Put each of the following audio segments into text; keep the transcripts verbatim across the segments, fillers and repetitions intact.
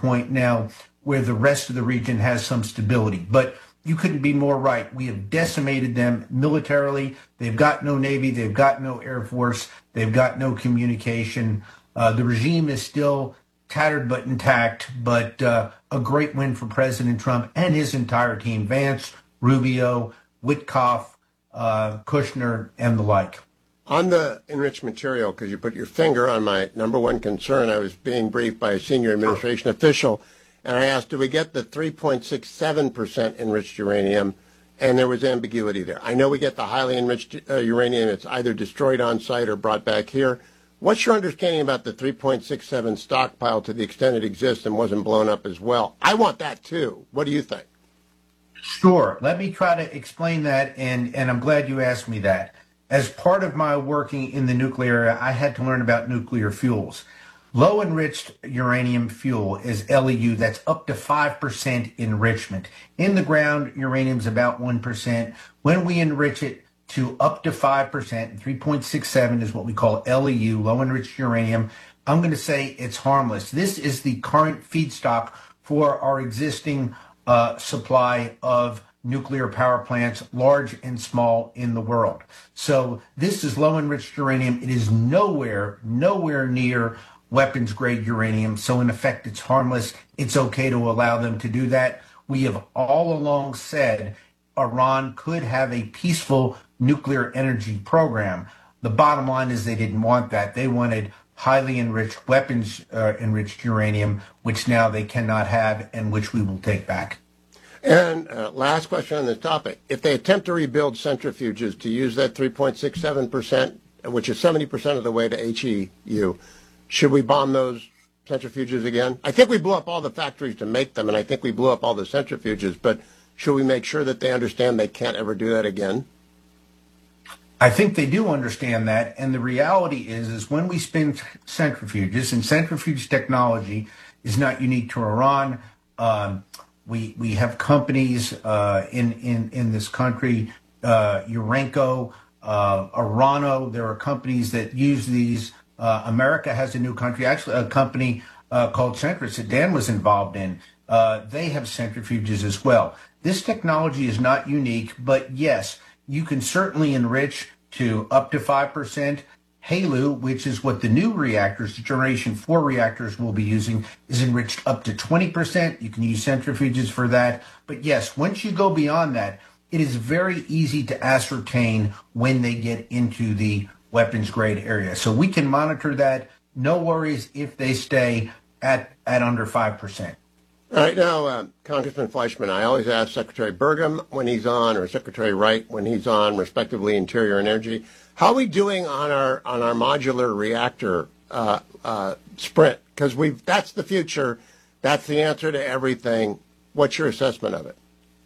point now where the rest of the region has some stability. But you couldn't be more right. We have decimated them militarily. They've got no Navy. They've got no Air Force. They've got no communication. Uh, the regime is still tattered but intact, but uh, a great win for President Trump and his entire team, Vance, Rubio, Witkoff, uh, Kushner, and the like. On the enriched material, because you put your finger on my number one concern, I was being briefed by a senior administration official, and I asked, do we get the three point six seven percent enriched uranium? And there was ambiguity there. I know we get the highly enriched uh, uranium. It's either destroyed on site or brought back here. What's your understanding about the three point six seven stockpile to the extent it exists and wasn't blown up as well? I want that too. What do you think? Sure. Let me try to explain that, and, and I'm glad you asked me that. As part of my working in the nuclear area, I had to learn about nuclear fuels. Low enriched uranium fuel is L E U. That's up to five percent enrichment. In the ground, uranium is about one percent. When we enrich it to up to five percent, three point six seven is what we call L E U, low enriched uranium, I'm going to say it's harmless. This is the current feedstock for our existing uh, supply of nuclear power plants, large and small, in the world. So this is low enriched uranium. It is nowhere, nowhere near weapons grade uranium. So in effect, it's harmless. It's okay to allow them to do that. We have all along said Iran could have a peaceful nuclear energy program. The bottom line is they didn't want that. They wanted highly enriched weapons uh, enriched uranium, which now they cannot have and which we will take back. And uh, last question on this topic. If they attempt to rebuild centrifuges to use that three point six seven percent, which is seventy percent of the way to H E U, should we bomb those centrifuges again? I think we blew up all the factories to make them, and I think we blew up all the centrifuges, but should we make sure that they understand they can't ever do that again? I think they do understand that, and the reality is, is when we spin centrifuges, and centrifuge technology is not unique to Iran. Um, we we have companies uh, in, in, in this country, uh, Urenco, uh, Orano. There are companies that use these. Uh, America has a new country, actually a company uh, called Centrus that Dan was involved in. Uh, they have centrifuges as well. This technology is not unique, but yes, you can certainly enrich to up to five percent. HALEU, which is what the new reactors, the Generation four reactors will be using, is enriched up to twenty percent. You can use centrifuges for that. But yes, once you go beyond that, it is very easy to ascertain when they get into the weapons grade area. So we can monitor that. No worries if they stay at, at under five percent. All right, now, uh, Congressman Fleischman, I always ask Secretary Burgum when he's on, or Secretary Wright when he's on, respectively, Interior and Energy, how are we doing on our on our modular reactor uh, uh, sprint? Because we've that's the future. That's the answer to everything. What's your assessment of it?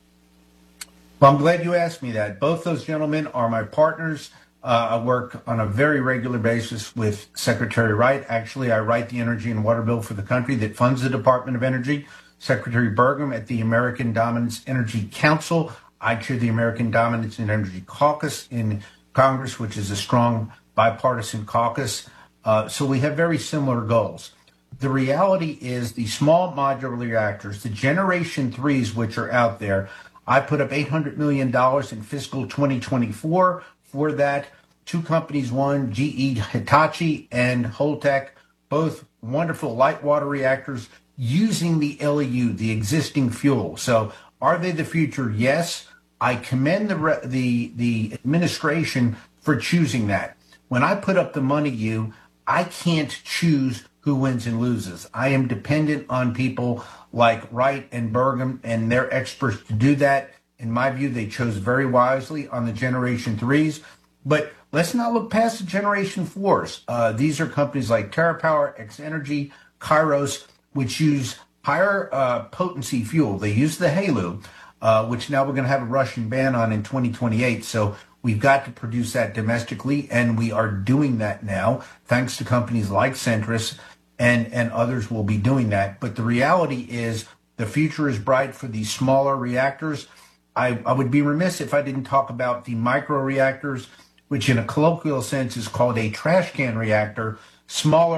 Well, I'm glad you asked me that. Both those gentlemen are my partners. Uh, I work on a very regular basis with Secretary Wright. Actually, I write the energy and water bill for the country that funds the Department of Energy. Secretary Burgum at the American Dominance Energy Council. I chair the American Dominance and Energy Caucus in Congress, which is a strong bipartisan caucus. Uh, so we have very similar goals. The reality is the small modular reactors, the Generation threes, which are out there, I put up eight hundred million dollars in fiscal twenty twenty-four for that. Two companies won, G E Hitachi and Holtec, both wonderful light water reactors using the L E U, the existing fuel. So are they the future? Yes. I commend the re- the the administration for choosing that. When I put up the money, you, I can't choose who wins and loses. I am dependent on people like Wright and Burgum and their experts to do that. In my view, they chose very wisely on the Generation threes. But let's not look past the Generation fours. Uh, these are companies like TerraPower, X-Energy, Kairos, which use higher uh, potency fuel. They use the HALEU, uh, which now we're going to have a Russian ban on in twenty twenty-eight. So we've got to produce that domestically, and we are doing that now, thanks to companies like Centrus, and, and others will be doing that. But the reality is the future is bright for these smaller reactors. I, I would be remiss if I didn't talk about the micro reactors, which in a colloquial sense is called a trash can reactor, smaller,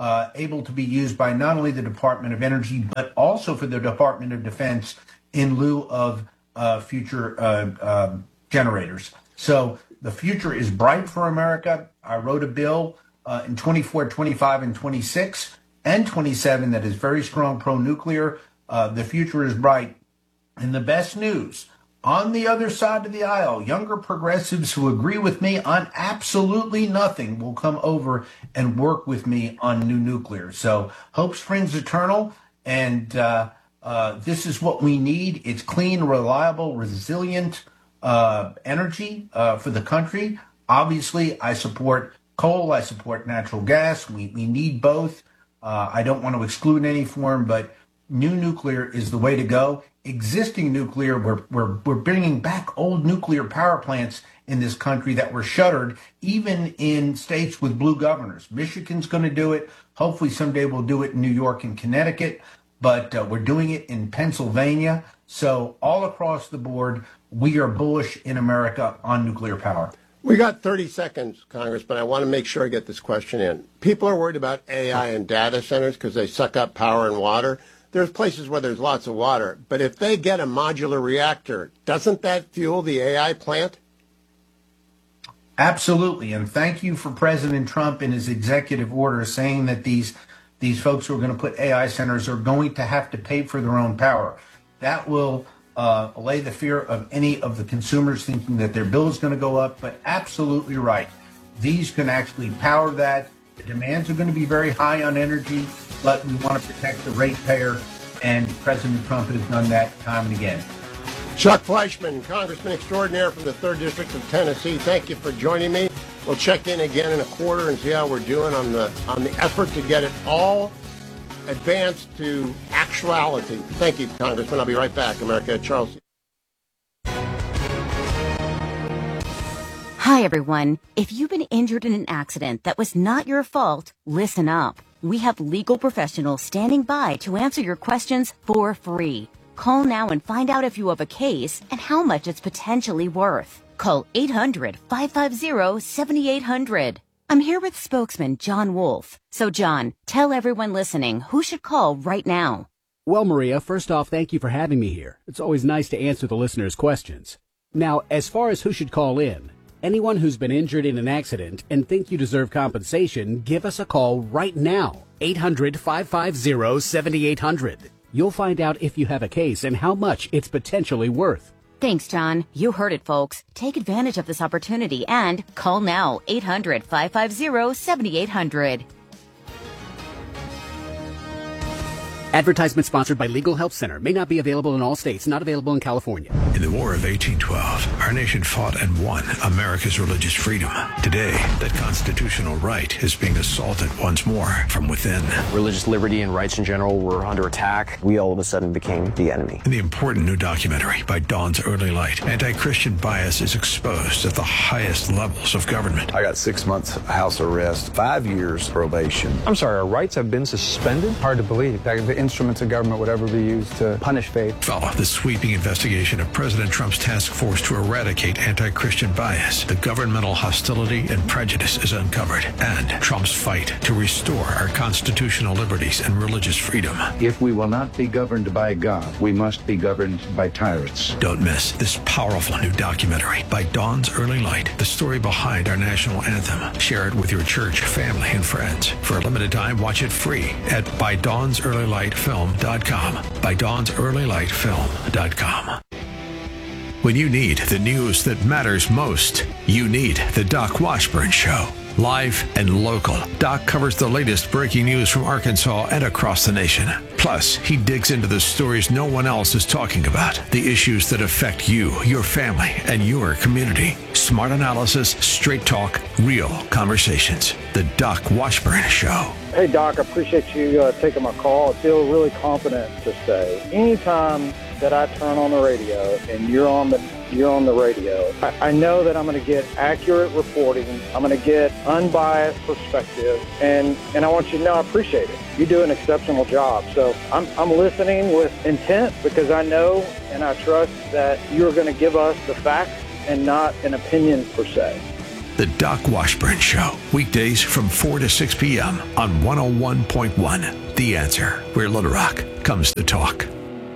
uh, able to be used by not only the Department of Energy, but also for the Department of Defense in lieu of uh, future uh, uh, generators. So the future is bright for America. I wrote a bill uh, in twenty-four, twenty-five, and twenty-six and twenty-seven that is very strong pro-nuclear. Uh, the future is bright. And the best news, on the other side of the aisle, younger progressives who agree with me on absolutely nothing will come over and work with me on new nuclear. So hope springs eternal, and uh, uh, this is what we need. It's clean, reliable, resilient uh, energy uh, for the country. Obviously, I support coal. I support natural gas. We, we need both. Uh, I don't want to exclude any form, but new nuclear is the way to go. Existing nuclear, we're, we're, we're bringing back old nuclear power plants in this country that were shuttered, even in states with blue governors. Michigan's going to do it. Hopefully someday we'll do it in New York and Connecticut, but uh, we're doing it in Pennsylvania. So all across the board, we are bullish in America on nuclear power. We got thirty seconds, Congressman. I want to make sure I get this question in. People are worried about A I and data centers because they suck up power and water. There's places where there's lots of water, but if they get a modular reactor, doesn't that fuel the A I plant? Absolutely, and thank you for President Trump in his executive order saying that these these folks who are going to put A I centers are going to have to pay for their own power. That will uh, allay the fear of any of the consumers thinking that their bill is going to go up, but absolutely right. These can actually power that. The demands are going to be very high on energy, but we want to protect the ratepayer, and President Trump has done that time and again. Chuck Fleischmann, Congressman extraordinaire from the third District of Tennessee, thank you for joining me. We'll check in again in a quarter and see how we're doing on the on the effort to get it all advanced to actuality. Thank you, Congressman. I'll be right back. America, Charles. Hi, everyone. If you've been injured in an accident that was not your fault, listen up. We have legal professionals standing by to answer your questions for free. Call now and find out if you have a case and how much it's potentially worth. Call eight hundred, five five zero, seven eight zero zero. I'm here with spokesman John Wolf. So, John, tell everyone listening who should call right now. Well, Maria, first off, thank you for having me here. It's always nice to answer the listeners' questions. Now, as far as who should call in, anyone who's been injured in an accident and think you deserve compensation, give us a call right now. eight hundred, five five zero, seven eight zero zero. You'll find out if you have a case and how much it's potentially worth. Thanks, John. You heard it, folks. Take advantage of this opportunity and call now. eight hundred, five five zero, seven eight zero zero. Advertisement sponsored by Legal Help Center. May not be available in all states. Not available in California. In the War of eighteen twelve, our nation fought and won America's religious freedom. Today, that constitutional right is being assaulted once more from within. Religious liberty and rights in general were under attack. We all of a sudden became the enemy. In the important new documentary, By Dawn's Early Light, anti-Christian bias is exposed at the highest levels of government. I got six months house arrest, five years probation. I'm sorry, our rights have been suspended? Hard to believe that the instruments of government would ever be used to punish faith. Follow the sweeping investigation of President Trump's task force to eradicate anti-Christian bias. The governmental hostility and prejudice is uncovered, and Trump's fight to restore our constitutional liberties and religious freedom. If we will not be governed by God, we must be governed by tyrants. Don't miss this powerful new documentary, By Dawn's Early Light, the story behind our national anthem. Share it with your church, family, and friends. For a limited time, watch it free at by dawns early light film dot com. by dawns early light film dot com. When you need the news that matters most, you need the Doc Washburn Show. Live and local, Doc covers the latest breaking news from Arkansas and across the nation. Plus, he digs into the stories no one else is talking about, the issues that affect you, your family, and your community. Smart analysis, straight talk, real conversations. The Doc Washburn Show. Hey, Doc, I appreciate you uh, taking my call. I feel really confident to say anytime that I turn on the radio and you're on the you're on the radio, I, I know that I'm going to get accurate reporting. I'm going to get unbiased perspective, and, and I want you to know I appreciate it. You do an exceptional job. So I'm, I'm listening with intent because I know and I trust that you're going to give us the facts and not an opinion per se. The Doc Washburn Show, weekdays from four to six p.m. on one oh one point one. The Answer, where Little Rock comes to talk.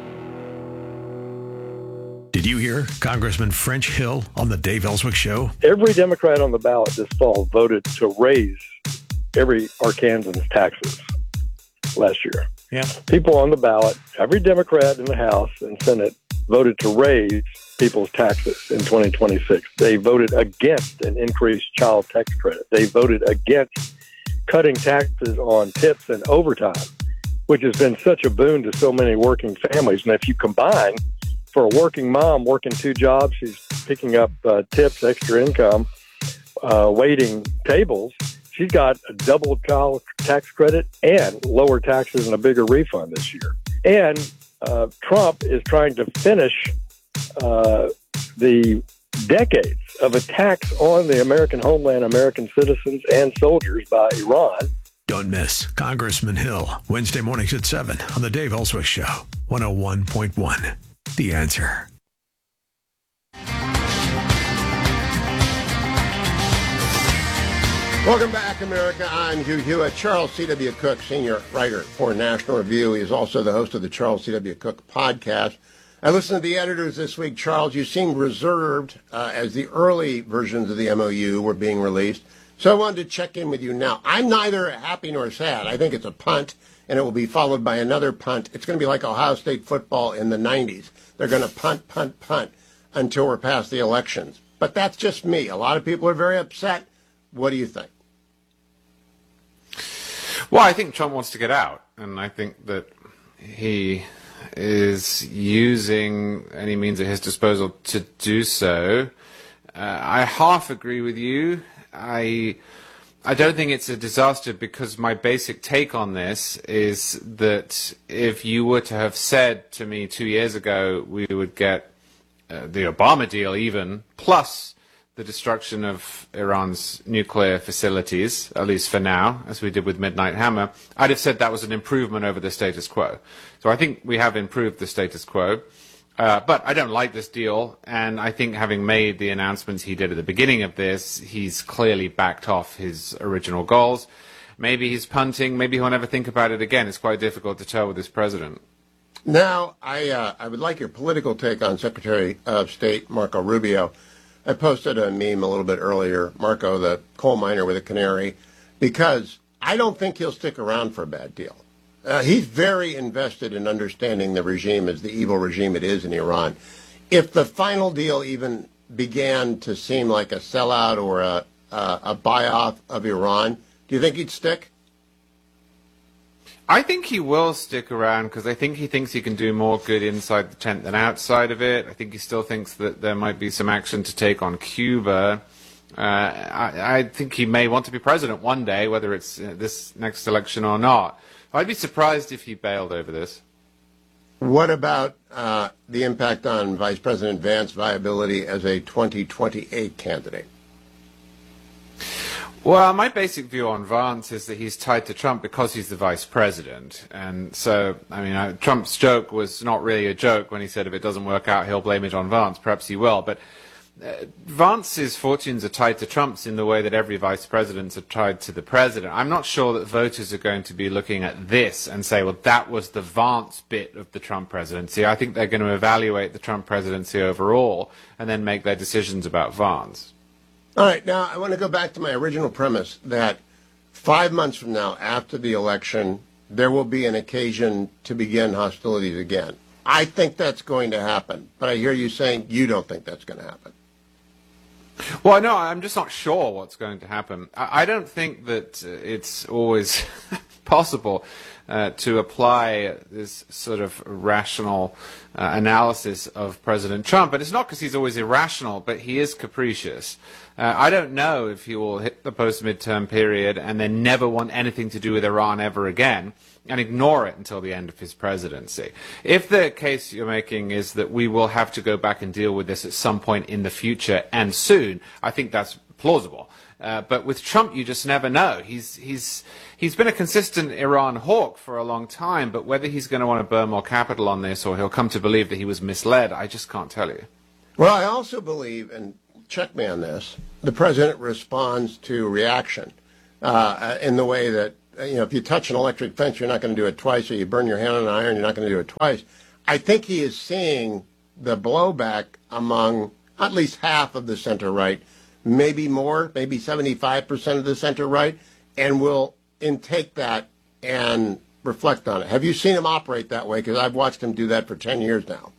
Did you hear Congressman French Hill on the Dave Ellswick Show? Every Democrat on the ballot this fall voted to raise every Arkansan's taxes last year. Yeah. People on the ballot, every Democrat in the House and Senate voted to raise people's taxes in twenty twenty-six. They voted against an increased child tax credit. They voted against cutting taxes on tips and overtime, which has been such a boon to so many working families. And if you combine, for a working mom working two jobs, she's picking up uh, tips, extra income, uh, waiting tables. She's got a double child tax credit and lower taxes and a bigger refund this year. And uh, Trump is trying to finish uh, the decades of attacks on the American homeland, American citizens, and soldiers by Iran. Don't miss Congressman Hill, Wednesday mornings at seven on the Dave Ellswick Show, one oh one point one. The Answer. Welcome back, America. I'm Hugh Hewitt. Charles C W. Cook, senior writer for National Review. He is also the host of the Charles C W. Cook podcast. I listened to the editors this week. Charles, you seemed reserved uh, as the early versions of the M O U were being released. So I wanted to check in with you now. I'm neither happy nor sad. I think it's a punt, and it will be followed by another punt. It's going to be like Ohio State football in the nineties. They're going to punt, punt, punt until we're past the elections. But that's just me. A lot of people are very upset. What do you think? Well, I think Trump wants to get out, and I think that he is using any means at his disposal to do so. Uh, I half agree with you. I I don't think it's a disaster because my basic take on this is that if you were to have said to me two years ago we would get uh, the Obama deal even, plus the destruction of Iran's nuclear facilities, at least for now, as we did with Midnight Hammer, I'd have said that was an improvement over the status quo. So I think we have improved the status quo. Uh, but I don't like this deal, and I think having made the announcements he did at the beginning of this, he's clearly backed off his original goals. Maybe he's punting, maybe he'll never think about it again. It's quite difficult to tell with this president. Now, I, uh, I would like your political take on Secretary of State Marco Rubio. I posted a meme a little bit earlier, Marco, the coal miner with a canary, because I don't think he'll stick around for a bad deal. Uh, he's very invested in understanding the regime as the evil regime it is in Iran. If the final deal even began to seem like a sellout or a, uh, a buy-off of Iran, do you think he'd stick? I think he will stick around because I think he thinks he can do more good inside the tent than outside of it. I think he still thinks that there might be some action to take on Cuba. Uh, I, I think he may want to be president one day, whether it's uh, this next election or not. I'd be surprised if he bailed over this. What about uh, the impact on Vice President Vance's viability as a twenty twenty-eight candidate? Well, my basic view on Vance is that he's tied to Trump because he's the vice president. And so, I mean, uh, Trump's joke was not really a joke when he said if it doesn't work out, he'll blame it on Vance. Perhaps he will. But uh, Vance's fortunes are tied to Trump's in the way that every vice president's are tied to the president. I'm not sure that voters are going to be looking at this and say, well, that was the Vance bit of the Trump presidency. I think they're going to evaluate the Trump presidency overall and then make their decisions about Vance. All right, now I want to go back to my original premise that five months from now, after the election, there will be an occasion to begin hostilities again. I think that's going to happen, but I hear you saying you don't think that's going to happen. Well, no, I'm just not sure what's going to happen. I, I don't think that uh, it's always possible uh, to apply this sort of rational uh, analysis of President Trump. But it's not because he's always irrational, but he is capricious. Uh, I don't know if he will hit the post-midterm period and then never want anything to do with Iran ever again and ignore it until the end of his presidency. If the case you're making is that we will have to go back and deal with this at some point in the future and soon, I think that's plausible. Uh, but with Trump, you just never know. He's he's he's been a consistent Iran hawk for a long time, but whether he's going to want to burn more capital on this or he'll come to believe that he was misled, I just can't tell you. Well, I also believe, and check me on this. The president responds to reaction uh, in the way that, you know, if you touch an electric fence, you're not going to do it twice, or you burn your hand on an iron, you're not going to do it twice. I think he is seeing the blowback among at least half of the center-right, maybe more, maybe seventy-five percent of the center-right, and will intake that and reflect on it. Have you seen him operate that way? Because I've watched him do that for ten years now.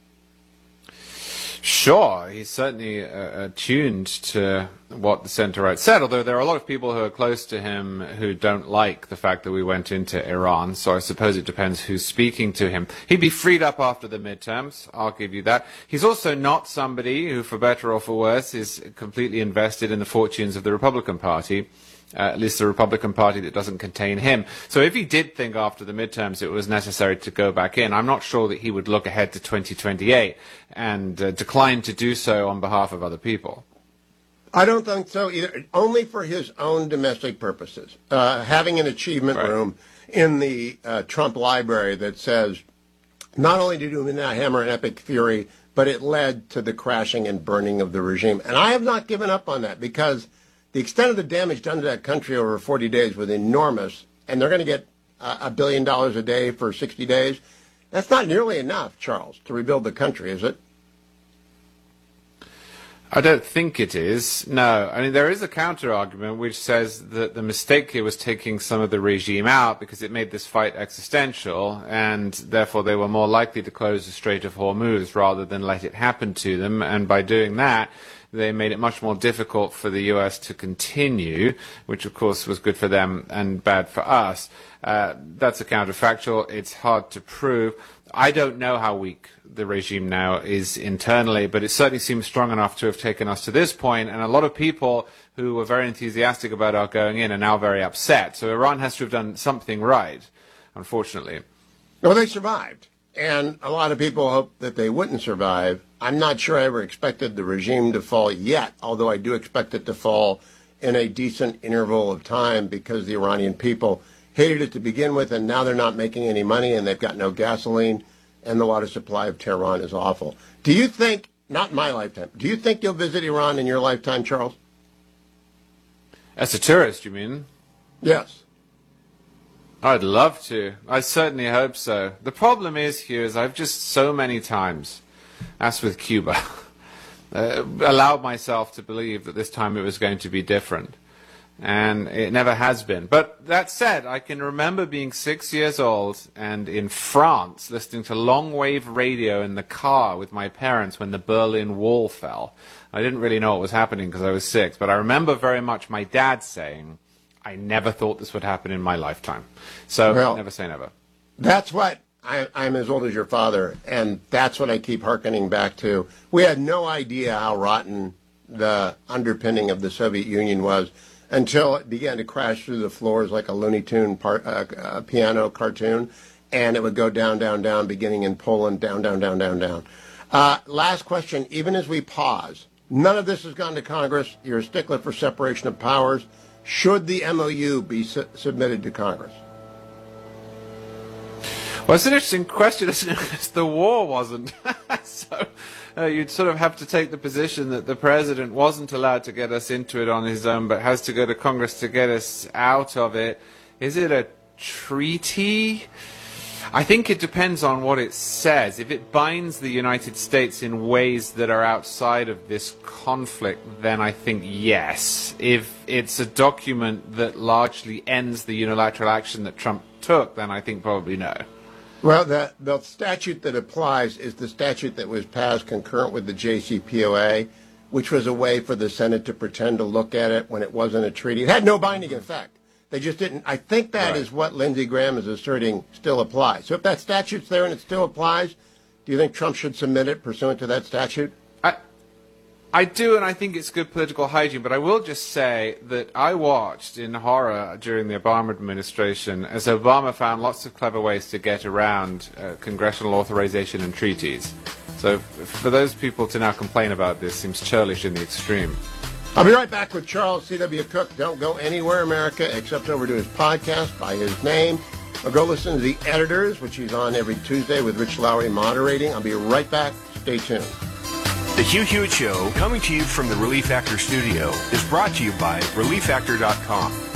Sure, he's certainly uh, attuned to what the center-right said, although there are a lot of people who are close to him who don't like the fact that we went into Iran, so I suppose it depends who's speaking to him. He'd be freed up after the midterms, I'll give you that. He's also not somebody who, for better or for worse, is completely invested in the fortunes of the Republican Party. Uh, at least the Republican Party that doesn't contain him. So if he did think after the midterms it was necessary to go back in, I'm not sure that he would look ahead to twenty twenty-eight and uh, decline to do so on behalf of other people. I don't think so either, only for his own domestic purposes. Uh, having an achievement right. room in the uh, Trump library that says, not only did we not hammer an epic fury, but it led to the crashing and burning of the regime. And I have not given up on that, because the extent of the damage done to that country over forty days was enormous, and they're going to get uh, a billion dollars a day for sixty days. That's not nearly enough, Charles, to rebuild the country, is it? I don't think it is. No. I mean, there is a counter-argument which says that the mistake here was taking some of the regime out because it made this fight existential, and therefore they were more likely to close the Strait of Hormuz rather than let it happen to them, and by doing that, they made it much more difficult for the U S to continue, which of course was good for them and bad for us. Uh, that's a counterfactual. It's hard to prove. I don't know how weak the regime now is internally, but it certainly seems strong enough to have taken us to this point, and a lot of people who were very enthusiastic about our going in are now very upset. So Iran has to have done something right, unfortunately. Well, they survived, and a lot of people hope that they wouldn't survive. I'm not sure I ever expected the regime to fall yet, although I do expect it to fall in a decent interval of time, because the Iranian people hated it to begin with, and now they're not making any money, and they've got no gasoline, and the water supply of Tehran is awful. Do you think, not in my lifetime, do you think you'll visit Iran in your lifetime, Charles? As a tourist, you mean? Yes. I'd love to. I certainly hope so. The problem is, Hugh, is I've just so many times, as with Cuba, uh, allowed myself to believe that this time it was going to be different. And it never has been. But that said, I can remember being six years old and in France listening to long-wave radio in the car with my parents when the Berlin Wall fell. I didn't really know what was happening because I was six, but I remember very much my dad saying, I never thought this would happen in my lifetime. So well, never say never. That's what, I, I'm as old as your father, and that's what I keep hearkening back to. We had no idea how rotten the underpinning of the Soviet Union was until it began to crash through the floors like a Looney Tune part, uh, uh, piano cartoon, and it would go down, down, down, beginning in Poland, down, down, down, down, down. Uh, last question, even as we pause, none of this has gone to Congress. You're a stickler for separation of powers. Should the M O U be su- submitted to Congress? Well, it's an interesting question, isn't it? Because the war wasn't. so uh, you'd sort of have to take the position that the president wasn't allowed to get us into it on his own, but has to go to Congress to get us out of it. Is it a treaty? I think it depends on what it says. If it binds the United States in ways that are outside of this conflict, then I think yes. If it's a document that largely ends the unilateral action that Trump took, then I think probably no. Well, the, the statute that applies is the statute that was passed concurrent with the J C P O A, which was a way for the Senate to pretend to look at it when it wasn't a treaty. It had no binding effect. They just didn't. I think that right. is what Lindsey Graham is asserting still applies. So if that statute's there and it still applies, do you think Trump should submit it pursuant to that statute? I, I do, and I think it's good political hygiene, but I will just say that I watched in horror during the Obama administration as Obama found lots of clever ways to get around uh, congressional authorization and treaties. So for those people to now complain about this seems churlish in the extreme. I'll be right back with Charles C W. Cook. Don't go anywhere, America, except over to his podcast by his name. Or go listen to The Editors, which he's on every Tuesday with Rich Lowry moderating. I'll be right back. Stay tuned. The Hugh Hewitt Show, coming to you from the Relief Factor studio, is brought to you by relief factor dot com.